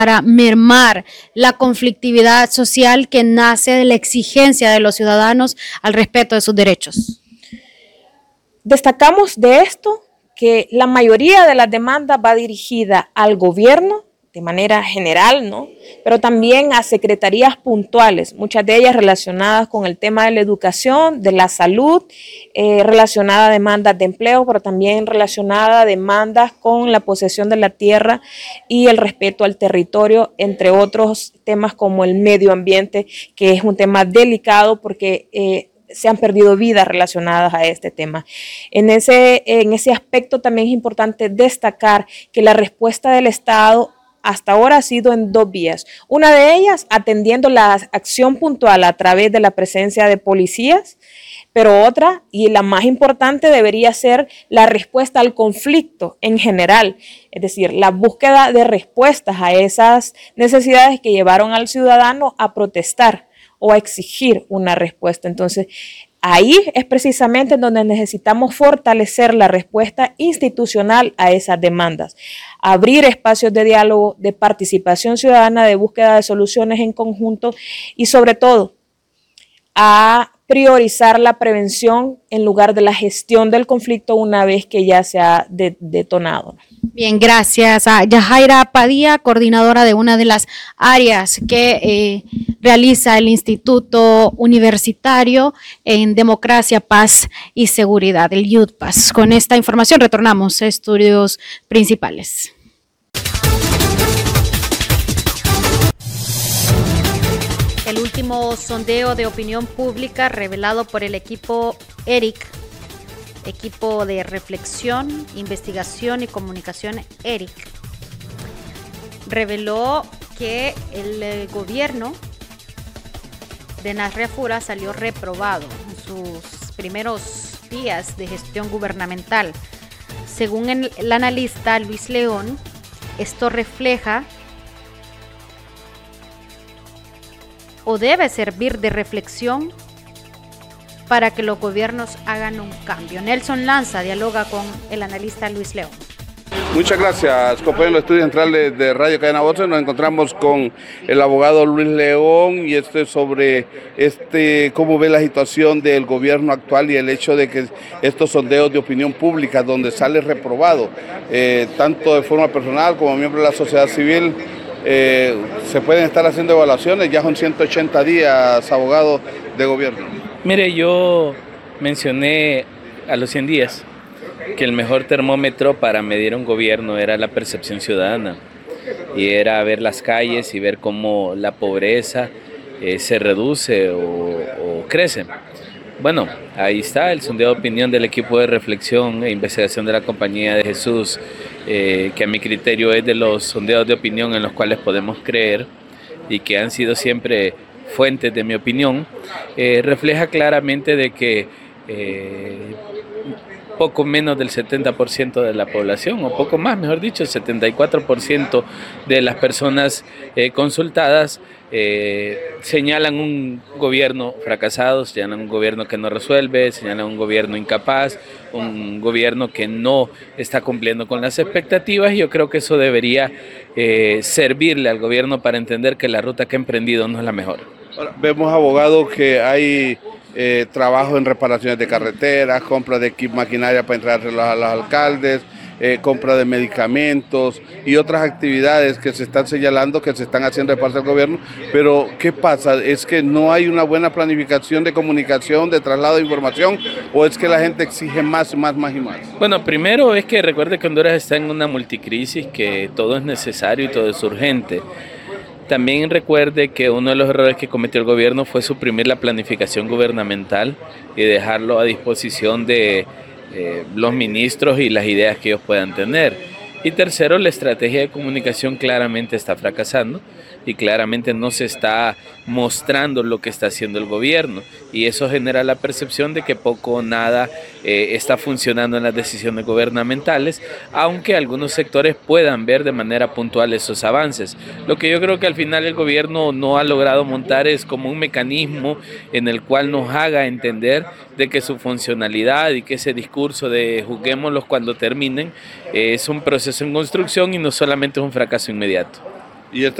para mermar la conflictividad social que nace de la exigencia de los ciudadanos al respeto de sus derechos? Destacamos de esto que la mayoría de las demandas va dirigida al gobierno de manera general, ¿no? Pero también a secretarías puntuales, muchas de ellas relacionadas con el tema de la educación, de la salud, relacionadas a demandas de empleo, pero también relacionadas a demandas con la posesión de la tierra y el respeto al territorio, entre otros temas como el medio ambiente, que es un tema delicado porque se han perdido vidas relacionadas a este tema. En ese aspecto también es importante destacar que la respuesta del Estado hasta ahora ha sido en dos vías. Una de ellas atendiendo la acción puntual a través de la presencia de policías, pero otra, y la más importante, debería ser la respuesta al conflicto en general, es decir, la búsqueda de respuestas a esas necesidades que llevaron al ciudadano a protestar o a exigir una respuesta. Entonces, ahí es precisamente donde necesitamos fortalecer la respuesta institucional a esas demandas, abrir espacios de diálogo, de participación ciudadana, de búsqueda de soluciones en conjunto y sobre todo a priorizar la prevención en lugar de la gestión del conflicto una vez que ya se ha detonado. Bien, gracias a Yajaira Padilla, coordinadora de una de las áreas que realiza el Instituto Universitario en Democracia, Paz y Seguridad, el UDPAS. Con esta información retornamos a estudios principales. El último sondeo de opinión pública revelado por el equipo ERIC, equipo de reflexión, investigación y comunicación ERIC, reveló que el gobierno de Nasria Fura salió reprobado en sus primeros días de gestión gubernamental. Según el analista Luis León, esto refleja o debe servir de reflexión para que los gobiernos hagan un cambio. Nelson Lanza dialoga con el analista Luis León. Muchas gracias, compañeros del Estudio Central de Radio Cadena Voces. Nos encontramos con el abogado Luis León y sobre cómo ve la situación del gobierno actual y el hecho de que estos sondeos de opinión pública donde sale reprobado, tanto de forma personal como miembro de la sociedad civil, se pueden estar haciendo evaluaciones. Ya son 180 días, abogado de gobierno. Mire, yo mencioné a los 100 días que el mejor termómetro para medir un gobierno era la percepción ciudadana y era ver las calles y ver cómo la pobreza se reduce o crece. Bueno, ahí está el sondeo de opinión del equipo de reflexión e investigación de la Compañía de Jesús, que a mi criterio es de los sondeos de opinión en los cuales podemos creer y que han sido siempre fuentes de mi opinión. Refleja claramente de que poco menos del 70% de la población, o poco más, mejor dicho, el 74% de las personas consultadas señalan un gobierno fracasado, señalan un gobierno que no resuelve, señalan un gobierno incapaz, un gobierno que no está cumpliendo con las expectativas, y yo creo que eso debería servirle al gobierno para entender que la ruta que ha emprendido no es la mejor. Ahora, vemos, abogado, que hay trabajo en reparaciones de carreteras, compra de maquinaria para entrar a los alcaldes, compra de medicamentos y otras actividades que se están señalando que se están haciendo de parte del gobierno. Pero ¿qué pasa? ¿Es que no hay una buena planificación de comunicación, de traslado de información, o es que la gente exige más y más? Bueno, primero es que recuerde que Honduras está en una multicrisis, que todo es necesario y todo es urgente. También recuerde que uno de los errores que cometió el gobierno fue suprimir la planificación gubernamental y dejarlo a disposición de los ministros y las ideas que ellos puedan tener. Y tercero, la estrategia de comunicación claramente está fracasando y claramente no se está mostrando lo que está haciendo el gobierno, y eso genera la percepción de que poco o nada está funcionando en las decisiones gubernamentales, aunque algunos sectores puedan ver de manera puntual esos avances. Lo que yo creo que al final el gobierno no ha logrado montar es como un mecanismo en el cual nos haga entender de que su funcionalidad y que ese discurso de juzguémoslos cuando terminen es un proceso en construcción y no solamente es un fracaso inmediato. Y esta